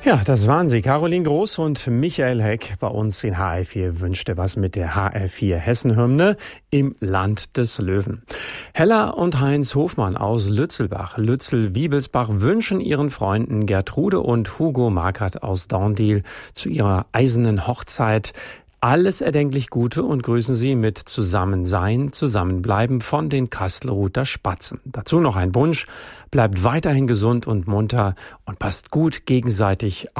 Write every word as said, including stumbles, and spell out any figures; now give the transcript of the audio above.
Ja, das waren sie. Caroline Groß und Michael Heck bei uns in H R vier wünschte was mit der H R vier Hessen-Hymne im Land des Löwen. Hella und Heinz Hofmann aus Lützelbach, Lützel-Wiebelsbach wünschen ihren Freunden Gertrude und Hugo Markert aus Dorndiel zu ihrer eisernen Hochzeit alles erdenklich Gute und grüßen Sie mit Zusammensein, Zusammenbleiben von den Kastelruther Spatzen. Dazu noch ein Wunsch: Bleibt weiterhin gesund und munter und passt gut gegenseitig